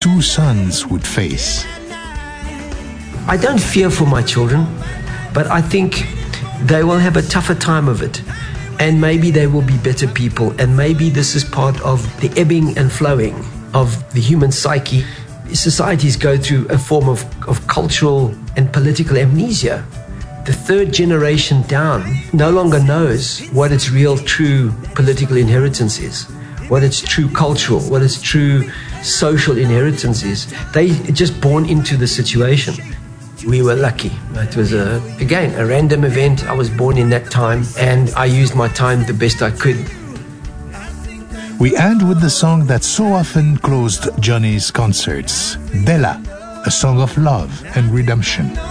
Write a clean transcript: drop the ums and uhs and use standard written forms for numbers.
two sons would face. I don't fear for my children, but I think they will have a tougher time of it. And maybe they will be better people. And maybe this is part of the ebbing and flowing of the human psyche. Societies go through a form of cultural and political amnesia. The third generation down no longer knows what its real, true political inheritance is, what its true cultural, what its true social inheritance is. They just born into the situation. We were lucky. It was, again, a random event. I was born in that time, and I used my time the best I could. We end with the song that so often closed Johnny's concerts, Dela, a song of love and redemption.